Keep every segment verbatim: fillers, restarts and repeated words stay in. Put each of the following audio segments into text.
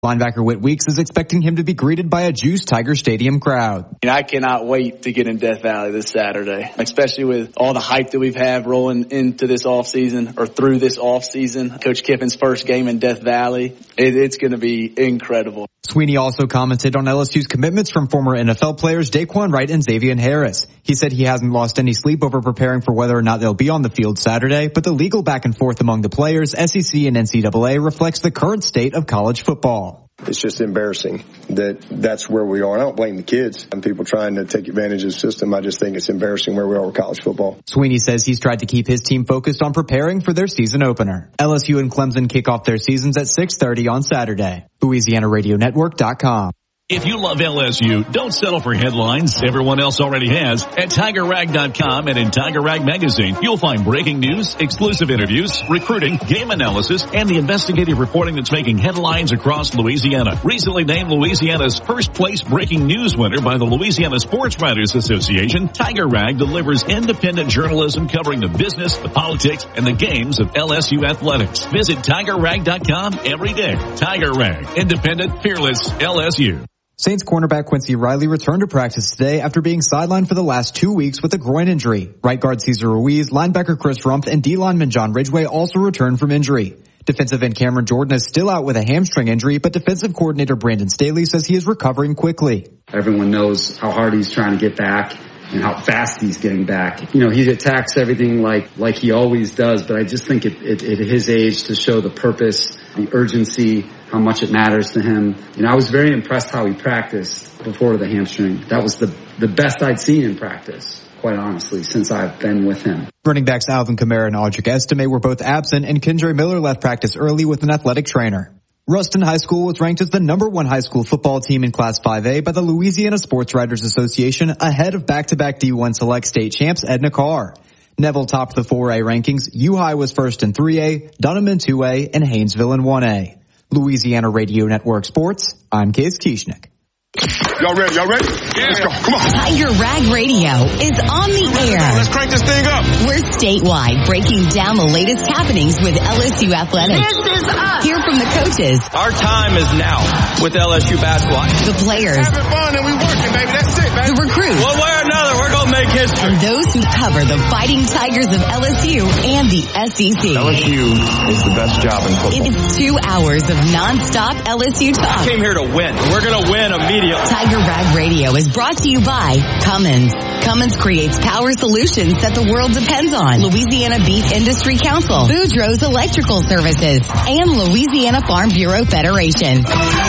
Linebacker Whit Weeks is expecting him to be greeted by a juiced Tiger Stadium crowd. And I cannot wait to get in Death Valley this Saturday, especially with all the hype that we've had rolling into this offseason or through this offseason. Coach Kiffin's first game in Death Valley, it, it's going to be incredible. Sweeney also commented on L S U's commitments from former N F L players Daquan Wright and Xavier Harris. He said he hasn't lost any sleep over preparing for whether or not they'll be on the field Saturday, but the legal back and forth among the players, S E C and N C double A, reflects the current state of college football. It's just embarrassing that that's where we are. I don't blame the kids and people trying to take advantage of the system. I just think it's embarrassing where we are with college football. Sweeney says he's tried to keep his team focused on preparing for their season opener. L S U and Clemson kick off their seasons at six thirty on Saturday. Louisiana Radio Network dot com. If you love L S U, don't settle for headlines everyone else already has. At Tiger Rag dot com and in Tiger Rag Magazine, you'll find breaking news, exclusive interviews, recruiting, game analysis, and the investigative reporting that's making headlines across Louisiana. Recently named Louisiana's first place breaking news winner by the Louisiana Sports Writers Association, Tiger Rag delivers independent journalism covering the business, the politics, and the games of L S U athletics. Visit Tiger Rag dot com every day. Tiger Rag, independent, fearless L S U. Saints cornerback Quincy Riley returned to practice today after being sidelined for the last two weeks with a groin injury. Right guard Cesar Ruiz, linebacker Chris Rumpf, and D-lineman John Ridgway also returned from injury. Defensive end Cameron Jordan is still out with a hamstring injury, but defensive coordinator Brandon Staley says he is recovering quickly. Everyone knows how hard he's trying to get back and how fast he's getting back. You know, he attacks everything like like he always does, but I just think it, it, at his age to show the purpose, the urgency, how much it matters to him. You know, I was very impressed how he practiced before the hamstring. That was the, the best I'd seen in practice, quite honestly, since I've been with him. Running backs Alvin Kamara and Audric Estime were both absent, and Kendra Miller left practice early with an athletic trainer. Ruston High School was ranked as the number one high school football team in Class five A by the Louisiana Sports Writers Association, ahead of back-to-back D one Select State champs Edna Carr. Neville topped the four A rankings. U-High was first in three A, Dunham in two A, and Haynesville in one A. Louisiana Radio Network Sports, I'm Case Kieschnick. Y'all ready? Y'all ready? Yeah. Let's go. Come on. Tiger Rag Radio is on the air. Let's crank this thing up. We're statewide, breaking down the latest happenings with L S U athletics. This is us. Hear from the coaches. Our time is now with L S U basketball. The players. Having fun and we working, baby. That's it, baby. The recruits. One way or another, we're going to make history. And those who cover the Fighting Tigers of L S U and the S E C. L S U is the best job in football. It is two hours of nonstop L S U talk. I came here to win. We're going to win immediately. Tiger Rag Radio is brought to you by Cummins. Cummins creates power solutions that the world depends on. Louisiana Beef Industry Council, Boudreaux's Electrical Services, and Louisiana Farm Bureau Federation.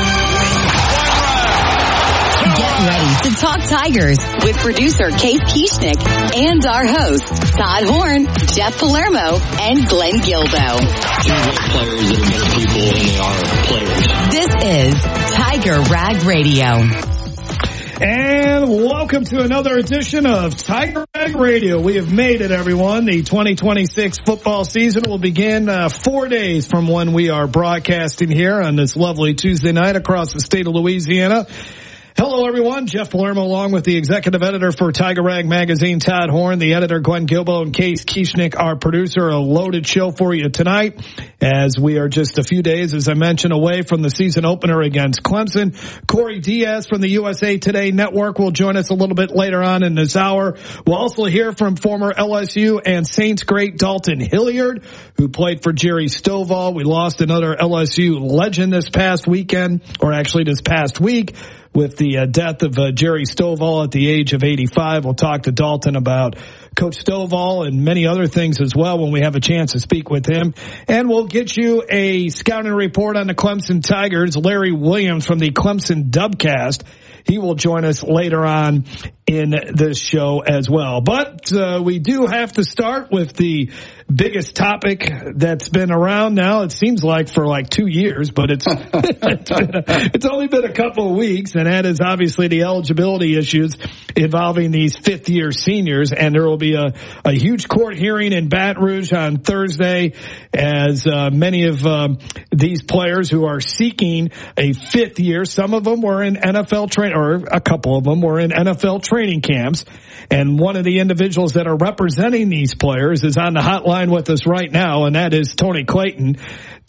Get ready to talk Tigers with producer Case Kieschnick and our hosts, Todd Horn, Jeff Palermo, and Glenn Gilbo. Players that are better people than they are players. This is Tiger Rag Radio. And welcome to another edition of Tiger Rag Radio. We have made it, everyone. The twenty twenty-six football season will begin uh, four days from when we are broadcasting here on this lovely Tuesday night across the state of Louisiana. Hello, everyone. Jeff Palermo along with the executive editor for Tiger Rag Magazine, Todd Horn, the editor, Glenn Gilbo, and Case Kieschnick, our producer. A loaded show for you tonight as we are just a few days, as I mentioned, away from the season opener against Clemson. Corey Diaz from the U S A Today Network will join us a little bit later on in this hour. We'll also hear from former L S U and Saints great Dalton Hilliard, who played for Jerry Stovall. We lost another L S U legend this past weekend, or actually this past week, with the uh, death of uh, Jerry Stovall at the age of eighty-five. We'll talk to Dalton about Coach Stovall and many other things as well when we have a chance to speak with him. And we'll get you a scouting report on the Clemson Tigers. Larry Williams from the Clemson Dubcast, he will join us later on in this show as well. But uh, we do have to start with the biggest topic that's been around now, it seems like, for like two years, but it's it's, been a, it's only been a couple of weeks, and that is obviously the eligibility issues involving these fifth-year seniors. And there will be a, a huge court hearing in Baton Rouge on Thursday as uh, many of um, these players who are seeking a fifth year, some of them were in N F L train, or a couple of them were in N F L training camps. And one of the individuals that are representing these players is on the hotline with us right now, and that is Tony Clayton.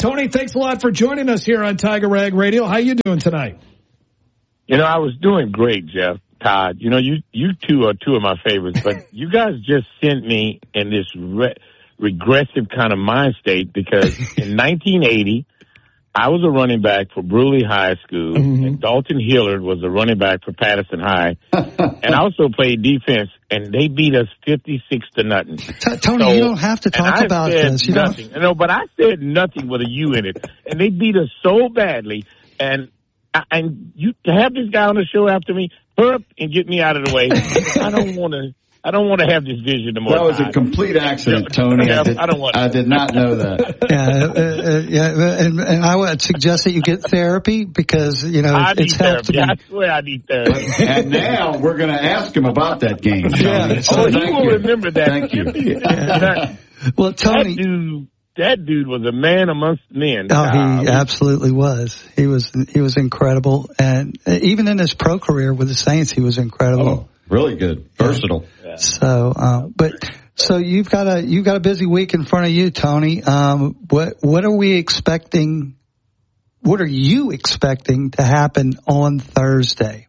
Tony, thanks a lot for joining us here on Tiger Rag Radio. How you doing tonight? You know, I was doing great, Jeff, Todd. You know, you, you two are two of my favorites, but you guys just sent me in this re- regressive kind of mind state because in nineteen eighty, I was a running back for Bruley High School, mm-hmm. and Dalton Hillard was a running back for Patterson High, and I also played defense, and they beat us fifty-six to nothing. T- Tony, so, you don't have to talk about this. You nothing. Don't... No, but I said nothing with a U in it, and they beat us so badly, and and you to have this guy on the show after me, hurry up and get me out of the way. I don't want to. I don't want to have this vision anymore. That was a complete accident, Tony. I did, I don't want. I did not know that. Yeah, uh, uh, yeah, and, and I would suggest that you get therapy because you know I it's need helped therapy. me. I swear I need therapy. And now we're going to ask him about that game. Tony. Yeah. So oh, he thank will you. remember that. Thank you. that, well, Tony. That dude, that dude was a man amongst men. Oh, he uh, absolutely was. He was. He was incredible, and even in his pro career with the Saints, he was incredible. Oh, really good, versatile. Yeah. So, uh, but so you've got a you've got a busy week in front of you, Tony. Um, what what are we expecting? What are you expecting to happen on Thursday?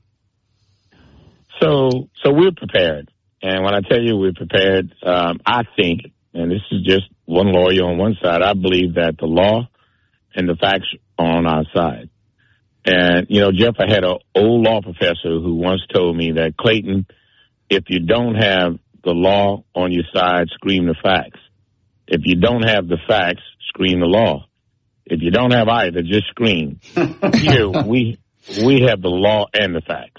So, so we're prepared, and when I tell you we're prepared, um, I think, and this is just one lawyer on one side, I believe that the law and the facts are on our side. And you know, Jeff, I had an old law professor who once told me that Clayton, if you don't have the law on your side, scream the facts. If you don't have the facts, scream the law. If you don't have either, just scream. Here, we we have the law and the facts.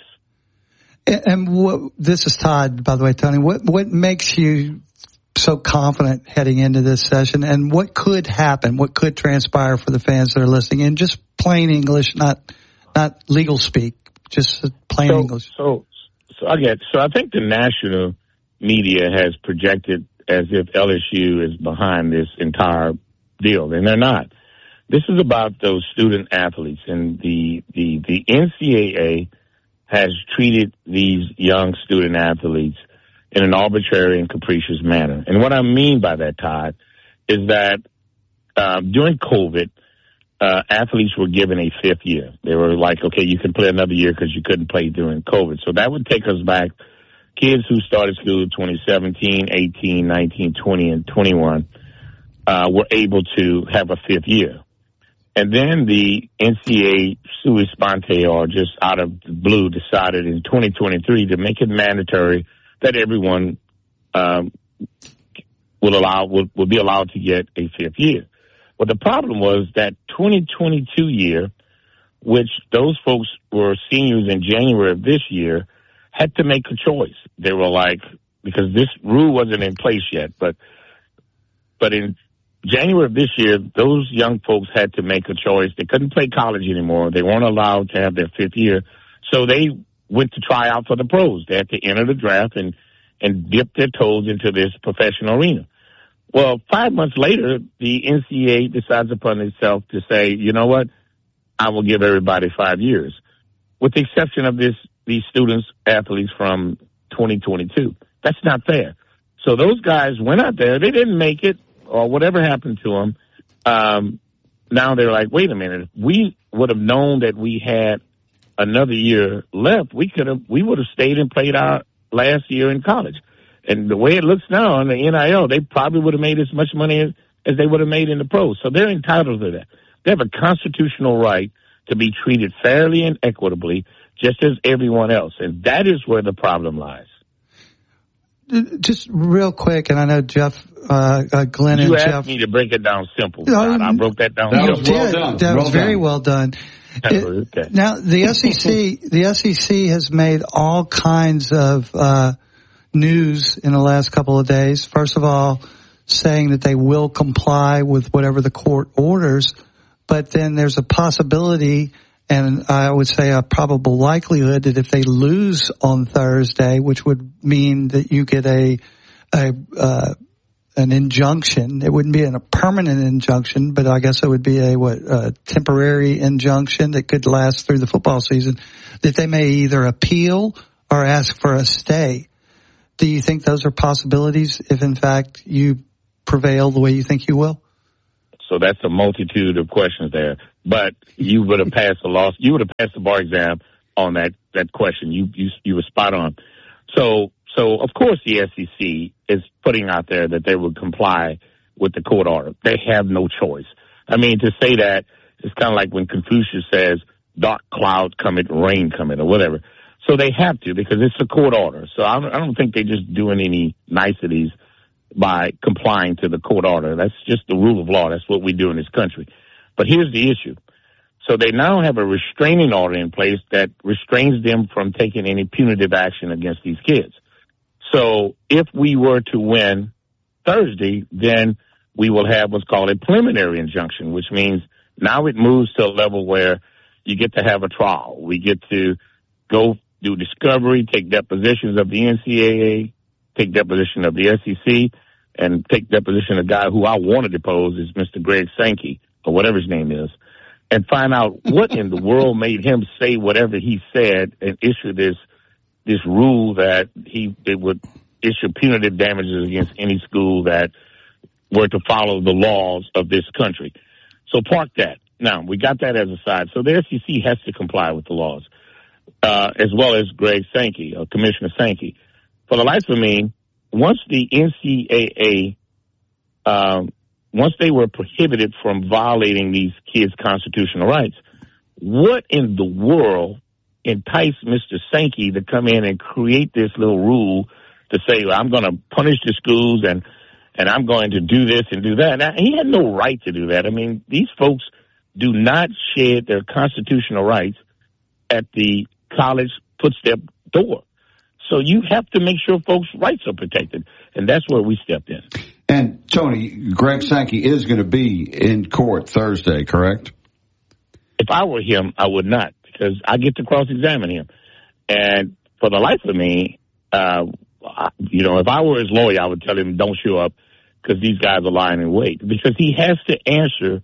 And what, this is Todd, by the way, Tony. What what makes you so confident heading into this session? And what could happen? What could transpire for the fans that are listening? In just plain English, not not legal speak, just plain so, English. So. So I get. So I think the national media has projected as if L S U is behind this entire deal, and they're not. This is about those student athletes, and the the the N C double A has treated these young student athletes in an arbitrary and capricious manner. And what I mean by that, Todd, is that uh, during COVID, Uh, athletes were given a fifth year. They were like, okay, you can play another year because you couldn't play during COVID. So that would take us back. Kids who started school in twenty seventeen, eighteen, nineteen, twenty, and twenty-one uh, were able to have a fifth year. And then the N C double A sui sponte, or just out of the blue, decided in twenty twenty-three to make it mandatory that everyone um, will allow will, will be allowed to get a fifth year. Well, the problem was that twenty twenty-two year, which those folks were seniors in January of this year, had to make a choice. They were like, because this rule wasn't in place yet, but but in January of this year, those young folks had to make a choice. They couldn't play college anymore. They weren't allowed to have their fifth year. So they went to try out for the pros. They had to enter the draft and, and dip their toes into this professional arena. Well, five months later, the N C double A decides upon itself to say, you know what, I will give everybody five years, with the exception of this these students, athletes from twenty twenty-two. That's not fair. So those guys went out there. They didn't make it, or whatever happened to them. Um, now they're like, wait a minute. If we would have known that we had another year left, we could have, we would have stayed and played our last year in college. And the way it looks now on the N I L, they probably would have made as much money as, as they would have made in the pros. So they're entitled to that. They have a constitutional right to be treated fairly and equitably, just as everyone else. And that is where the problem lies. Just real quick, and I know Jeff, uh, uh Glenn you and Jeff. You asked me to break it down simple. Um, I broke that down. That simple. was well done. That well was very done. well done. It, okay. Now, the S E C, the S E C has made all kinds of uh news in the last couple of days. First of all, saying that they will comply with whatever the court orders, but then there's a possibility, and I would say a probable likelihood, that if they lose on Thursday, which would mean that you get a a uh, an injunction. It wouldn't be a permanent injunction, but I guess it would be a what a temporary injunction that could last through the football season, that they may either appeal or ask for a stay. Do you think those are possibilities if, in fact, you prevail the way you think you will? So that's a multitude of questions there. But you would have passed the loss. You would have passed the bar exam on that, that question. You, you, you were spot on. So, so of course the S E C is putting out there that they would comply with the court order. They have no choice. I mean, to say that, it's kind of like when Confucius says, dark cloud cometh, rain cometh, or whatever. So they have to, because it's a court order. So I don't, I don't think they're just doing any niceties by complying to the court order. That's just the rule of law. That's what we do in this country. But here's the issue. So they now have a restraining order in place that restrains them from taking any punitive action against these kids. So if we were to win Thursday, then we will have what's called a preliminary injunction, which means now it moves to a level where you get to have a trial. We get to go do discovery, take depositions of the N C double A, take deposition of the S E C, and take deposition of a guy who I want to depose is Mister Greg Sankey, or whatever his name is, and find out what in the world made him say whatever he said and issue this this rule that he it would issue punitive damages against any school that were to follow the laws of this country. So park that. Now, we got that as a side. So the S E C has to comply with the laws, uh, as well as Greg Sankey, or Commissioner Sankey. For the life of me, once the N C double A, um, once they were prohibited from violating these kids' constitutional rights, what in the world enticed Mister Sankey to come in and create this little rule to say, well, I'm going to punish the schools and, and I'm going to do this and do that? Now, he had no right to do that. I mean, these folks do not shed their constitutional rights at the college footstep door. So you have to make sure folks' rights are protected, and that's where we stepped in. And, Tony, Greg Sankey is going to be in court Thursday, correct? If I were him, I would not, because I get to cross-examine him. And for the life of me, uh, you know, if I were his lawyer, I would tell him don't show up because these guys are lying in wait. Because he has to answer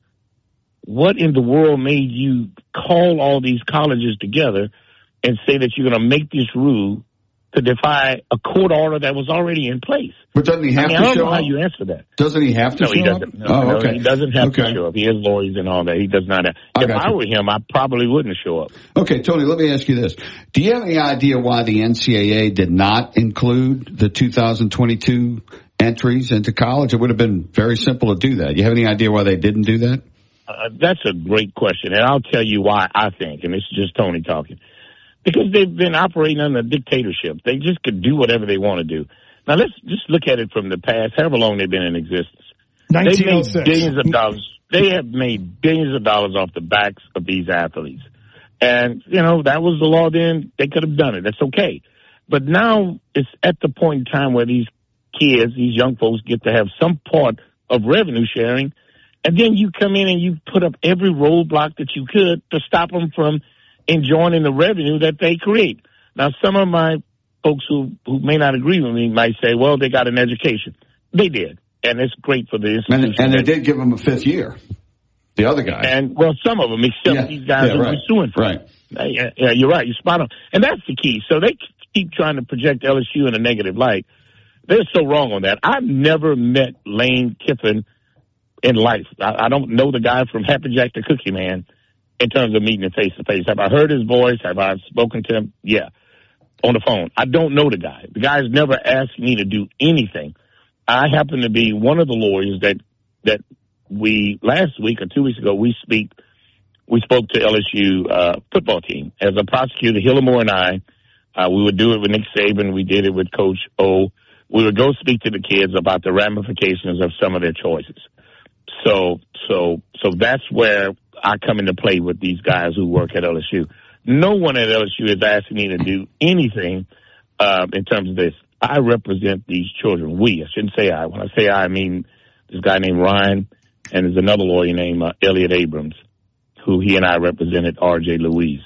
what in the world made you call all these colleges together and say that you're going to make this rule to defy a court order that was already in place. But doesn't he have I mean, to I don't show know up? how you answer that. Doesn't he have to no, show he doesn't. up? No, oh, no, okay. he doesn't have okay. to show up. He has lawyers and all that. He does not have. I If I you. were him, I probably wouldn't show up. Okay, Tony, let me ask you this. Do you have any idea why the N C double A did not include the two thousand twenty-two entries into college? It would have been very simple to do that. You have any idea why they didn't do that? Uh, that's a great question, and I'll tell you why I think, and this is just Tony talking. Because they've been operating under a dictatorship. They just could do whatever they want to do. Now, let's just look at it from the past, however long they've been in existence. They've made billions of dollars. They have made billions of dollars off the backs of these athletes. And, you know, that was the law then. They could have done it. That's okay. But now it's at the point in time where these kids, these young folks, get to have some part of revenue sharing. And then you come in and you put up every roadblock that you could to stop them from enjoying the revenue that they create. Now, some of my folks who, who may not agree with me might say, well, they got an education. They did. And it's great for the institution. And, and they did give them a fifth year. The other guys. And, well, some of them, except yeah, these guys yeah, who right, were suing for right. it. Uh, yeah, yeah, you're right. You're spot on. And that's the key. So they keep trying to project L S U in a negative light. They're so wrong on that. I've never met Lane Kiffin in life. I, I don't know the guy from Happy Jack the Cookie Man in terms of meeting him face to face. Have I heard his voice? Have I spoken to him? Yeah. On the phone. I don't know the guy. The guy's never asked me to do anything. I happen to be one of the lawyers that, that we, last week or two weeks ago, we speak, we spoke to L S U, uh, football team. As a prosecutor, Hillamore and I, uh, we would do it with Nick Saban. We did it with Coach O. We would go speak to the kids about the ramifications of some of their choices. So, so, so that's where I come into play with these guys who work at L S U. No one at L S U is asking me to do anything uh, in terms of this. I represent these children. We, I shouldn't say I. When I say I, I mean this guy named Ryan, and there's another lawyer named uh, Elliot Abrams, who he and I represented R J Louise.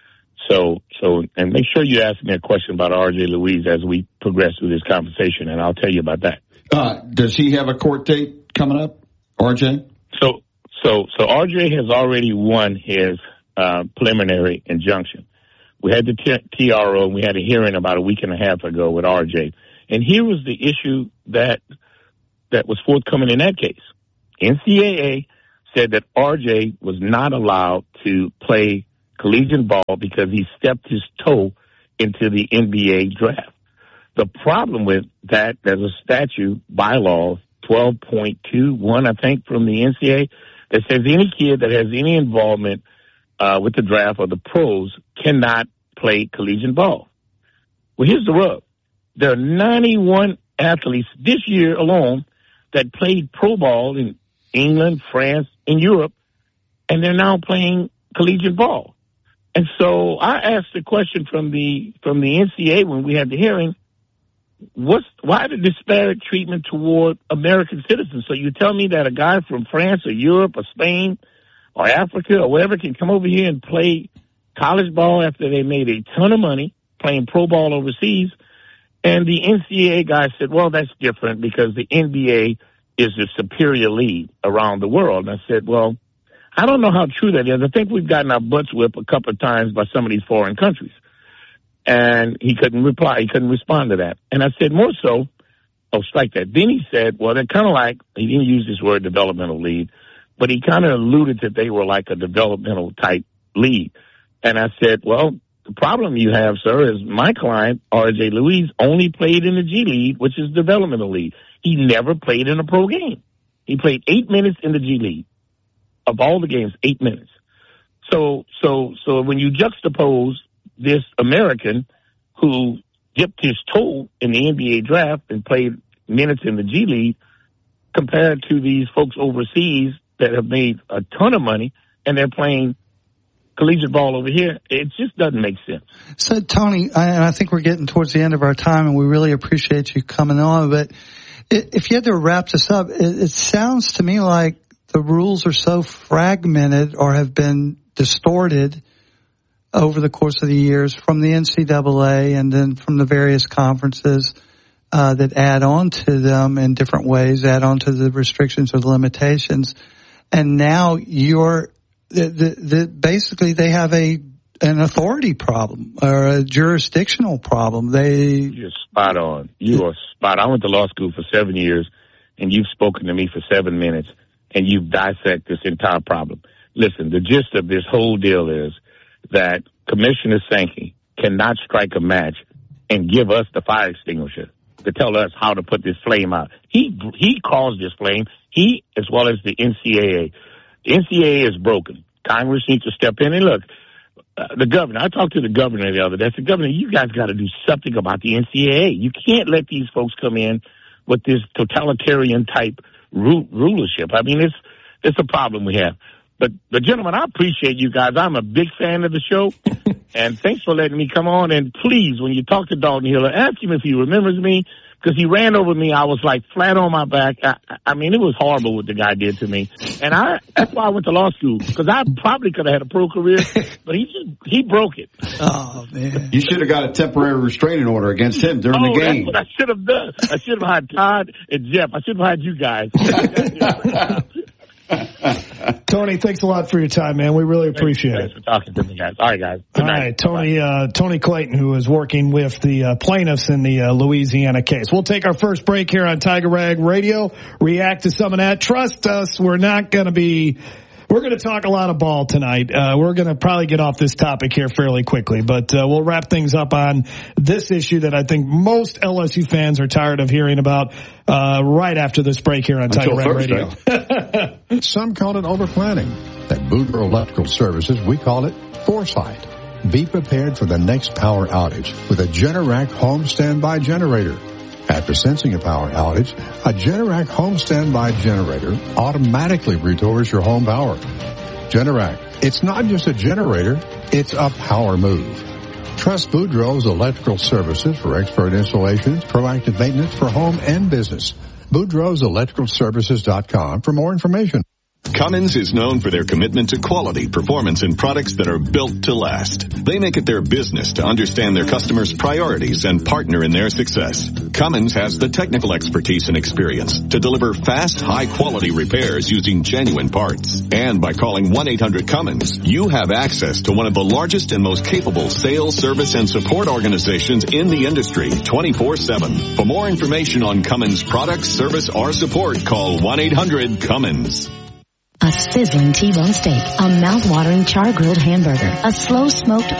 So, so, and make sure you ask me a question about R J Louise as we progress through this conversation, and I'll tell you about that. Uh, does he have a court date coming up, R J? So, so, so R J has already won his uh, preliminary injunction. We had the T- T R O, and we had a hearing about a week and a half ago with R J. And here was the issue that that was forthcoming in that case. N C double A said that R J was not allowed to play collegiate ball because he stepped his toe into the N B A draft. The problem with that, there's a statute, bylaw, twelve point two one, I think, from the N C A A, that says any kid that has any involvement uh, with the draft or the pros cannot play collegiate ball. Well, here's the rub. There are ninety-one athletes this year alone that played pro ball in England, France, and Europe, and they're now playing collegiate ball. And so I asked the question from the from the N C A A when we had the hearing, what's why the disparate treatment toward American citizens? So you tell me that a guy from France or Europe or Spain or Africa or wherever can come over here and play college ball after they made a ton of money playing pro ball overseas? And the N C A A guy said, well, that's different because the N B A is the superior league around the world. And I said, well, I don't know how true that is. I think we've gotten our butts whipped a couple of times by some of these foreign countries. And he couldn't reply. He couldn't respond to that. And I said, more so, oh, strike that. Then he said, well, they're kind of like, he didn't use this word developmental league, but he kind of alluded that they were like a developmental type league. And I said, well, the problem you have, sir, is my client, R J Louise, only played in the G League, which is developmental league. He never played in a pro game. He played eight minutes in the G League. Of all the games, eight minutes. So, so, so when you juxtapose this American who dipped his toe in the N B A draft and played minutes in the G League compared to these folks overseas that have made a ton of money and they're playing collegiate ball over here, it just doesn't make sense. So, Tony, I, and I think we're getting towards the end of our time, and we really appreciate you coming on, but if you had to wrap this up, it, it sounds to me like the rules are so fragmented or have been distorted over the course of the years from the N C double A and then from the various conferences uh, that add on to them in different ways, add on to the restrictions or the limitations. And now you're the, the, the, basically they have a an authority problem or a jurisdictional problem. They You're spot on. You are spot on. I went to law school for seven years, and you've spoken to me for seven minutes. And you dissect this entire problem. Listen, the gist of this whole deal is that Commissioner Sankey cannot strike a match and give us the fire extinguisher to tell us how to put this flame out. He he caused this flame. He, as well as the N C A A. The N C A A is broken. Congress needs to step in. And look, uh, the governor, I talked to the governor the other day. I said, Governor, you guys got to do something about the N C A A. You can't let these folks come in with this totalitarian type rulership. I mean, it's it's a problem we have. But, but gentlemen, I appreciate you guys. I'm a big fan of the show, and thanks for letting me come on. And please, when you talk to Dalton Hiller, ask him if he remembers me, because he ran over me. I was like flat on my back. I, I mean, it was horrible what the guy did to me. And I that's why I went to law school, because I probably could have had a pro career, but he just he broke it. Oh, man. You should have got a temporary restraining order against him during oh, the game. That's what I should have done. I should have had Todd and Jeff. I should have had you guys. Tony, thanks a lot for your time, man. We really appreciate thanks, it. Thanks for talking to me, guys. All right, guys. Good All night. right, Tony, uh, Tony Clayton, who is working with the uh, plaintiffs in the uh, Louisiana case. We'll take our first break here on Tiger Rag Radio, react to some of that. Trust us, we're not going to be... We're going to talk a lot of ball tonight. Uh, we're going to probably get off this topic here fairly quickly, but uh, we'll wrap things up on this issue that I think most L S U fans are tired of hearing about uh, right after this break here on Tiger Rag Radio. Some call it overplanning. At Boudreaux Electrical Services, we call it foresight. Be prepared for the next power outage with a Generac home standby generator. After sensing a power outage, a Generac home standby generator automatically restores your home power. Generac, it's not just a generator, it's a power move. Trust Boudreaux's Electrical Services for expert installations, proactive maintenance for home and business. Boudreaux's Electrical Services dot com for more information. Cummins is known for their commitment to quality, performance, and products that are built to last. They make it their business to understand their customers' priorities and partner in their success. Cummins has the technical expertise and experience to deliver fast, high-quality repairs using genuine parts. And by calling one eight hundred Cummins, you have access to one of the largest and most capable sales, service, and support organizations in the industry twenty-four seven. For more information on Cummins products, service, or support, call one eight hundred Cummins. A sizzling T-bone steak, a mouth-watering char-grilled hamburger, a slow-smoked